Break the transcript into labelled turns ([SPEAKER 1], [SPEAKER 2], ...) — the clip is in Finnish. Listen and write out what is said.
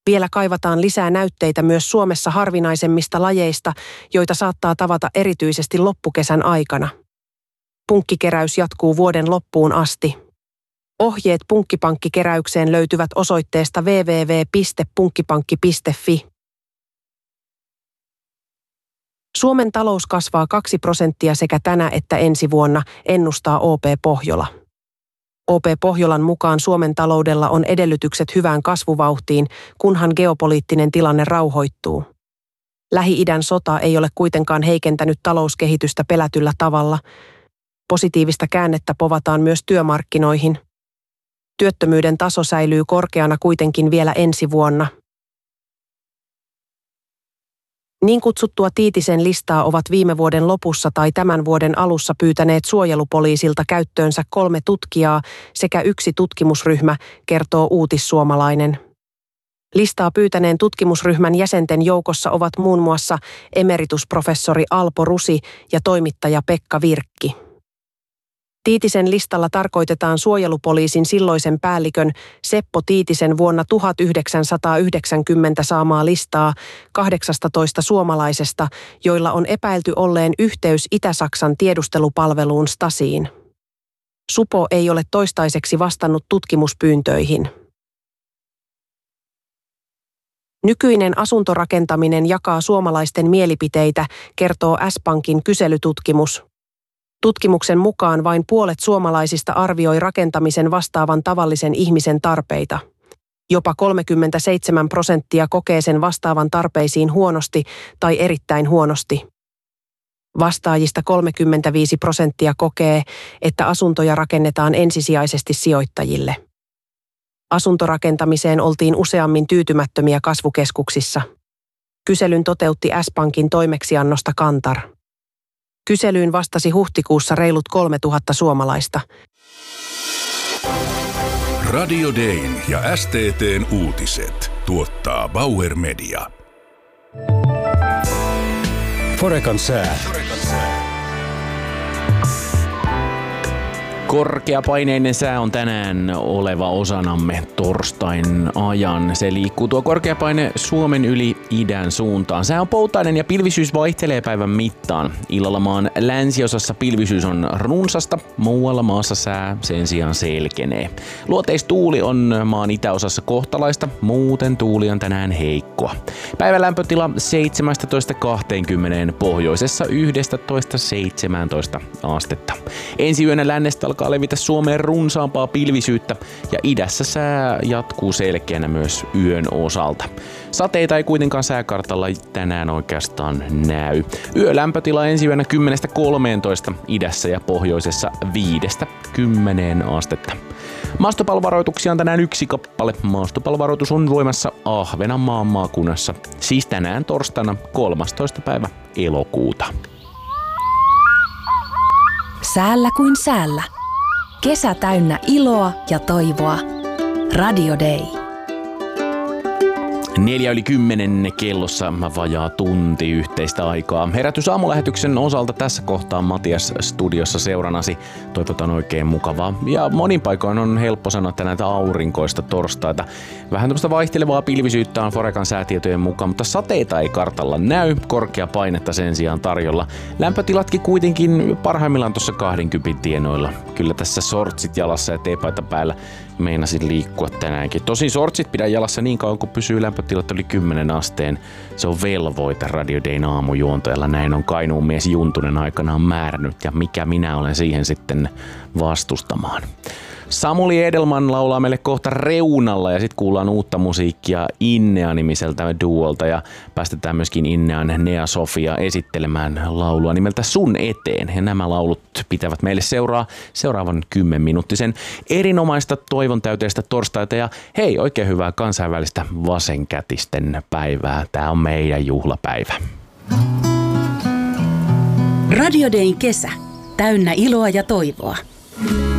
[SPEAKER 1] Vielä kaivataan lisää näytteitä myös Suomessa harvinaisemmista lajeista, joita saattaa tavata erityisesti loppukesän aikana. Punkkikeräys jatkuu vuoden loppuun asti. Ohjeet punkkipankkikeräykseen löytyvät osoitteesta www.punkkipankki.fi. Suomen talous kasvaa 2% sekä tänä että ensi vuonna, ennustaa OP Pohjola. OP Pohjolan mukaan Suomen taloudella on edellytykset hyvään kasvuvauhtiin, kunhan geopoliittinen tilanne rauhoittuu. Lähi-idän sota ei ole kuitenkaan heikentänyt talouskehitystä pelätyllä tavalla. Positiivista käännettä povataan myös työmarkkinoihin. Työttömyyden taso säilyy korkeana kuitenkin vielä ensi vuonna. Niin kutsuttua Tiitisen listaa ovat viime vuoden lopussa tai tämän vuoden alussa pyytäneet suojelupoliisilta käyttöönsä 3 tutkijaa sekä 1 tutkimusryhmä, kertoo Uutissuomalainen. Listaa pyytäneen tutkimusryhmän jäsenten joukossa ovat muun muassa emeritusprofessori Alpo Rusi ja toimittaja Pekka Virkki. Tiitisen listalla tarkoitetaan suojelupoliisin silloisen päällikön Seppo Tiitisen vuonna 1990 saamaa listaa 18 suomalaisesta, joilla on epäilty olleen yhteys Itä-Saksan tiedustelupalveluun Stasiin. Supo ei ole toistaiseksi vastannut tutkimuspyyntöihin. Nykyinen asuntorakentaminen jakaa suomalaisten mielipiteitä, kertoo S-Pankin kyselytutkimus. Tutkimuksen mukaan vain puolet suomalaisista arvioi rakentamisen vastaavan tavallisen ihmisen tarpeita. Jopa 37% kokee sen vastaavan tarpeisiin huonosti tai erittäin huonosti. Vastaajista 35% kokee, että asuntoja rakennetaan ensisijaisesti sijoittajille. Asuntorakentamiseen oltiin useammin tyytymättömiä kasvukeskuksissa. Kyselyn toteutti S-Pankin toimeksiannosta Kantar. Kyselyyn vastasi huhtikuussa reilut 3000 suomalaista.
[SPEAKER 2] Radio Dayn ja STT:n uutiset tuottaa Bauer Media.
[SPEAKER 3] Forecan sää.
[SPEAKER 4] Korkeapaineinen sää on tänään oleva osanamme torstain ajan. Se liikkuu tuo korkeapaine Suomen yli idän suuntaan. Sää on poutainen ja pilvisyys vaihtelee päivän mittaan. Illalla maan länsiosassa pilvisyys on runsasta, muualla maassa sää sen sijaan selkenee. Luoteistuuli on maan itäosassa kohtalaista, muuten tuuli on tänään heikkoa. Päivän lämpötila 17-20, pohjoisessa 11-17 astetta. Ensi yönä lännestä alkaa levitä Suomeen runsaampaa pilvisyyttä ja idässä sää jatkuu selkeänä myös yön osalta. Sateita ei kuitenkaan sääkartalla tänään oikeastaan näy. Yölämpötila ensi yönä 10-13, idässä ja pohjoisessa 5-10 astetta. Maastopalvaroituksia on tänään 1 kappale. Maastopalvaroitus on voimassa Ahvenanmaan maakunnassa, siis tänään torstaina 13. päivä elokuuta.
[SPEAKER 5] Säällä kuin säällä. Kesä täynnä iloa ja toivoa. Radio Day.
[SPEAKER 4] 9:10 kellossa vajaa tunti yhteistä aikaa. Herätys aamulähetyksen osalta tässä kohtaa Matias studiossa seuranasi. Toivotan oikein mukavaa. Ja monin paikoin on helppo sanoa, että näitä aurinkoista torstaita. Vähän tämmöistä vaihtelevaa pilvisyyttä on Forecan säätietojen mukaan, mutta sateita ei kartalla näy. Korkea painetta sen sijaan tarjolla. Lämpötilatkin kuitenkin parhaimmillaan tuossa 20 tienoilla. Kyllä tässä sortsit jalassa ja teepaita päällä meinasin liikkua tänäänkin. Tosin sortsit pidän jalassa niin kauan, kun pysyy lämpötilat yli 10 asteen. Se on velvoite Radio Dayn aamujuontajalla. Näin on Kainuun mies Juntunen aikanaan määrännyt ja mikä minä olen siihen sitten vastustamaan. Samuli Edelman laulaa meille kohta Reunalla ja sitten kuullaan uutta musiikkia Innea-nimiseltä duolta ja päästetään myöskin Innean Nea Sofia esittelemään laulua nimeltä Sun eteen. Ja nämä laulut pitävät meille seuraavan 10-minuuttisen erinomaista toivon täyteistä torstaita ja hei, oikein hyvää kansainvälistä vasenkätisten päivää. Tää on meidän juhlapäivä.
[SPEAKER 5] Radio Dayn kesä. Täynnä iloa ja toivoa.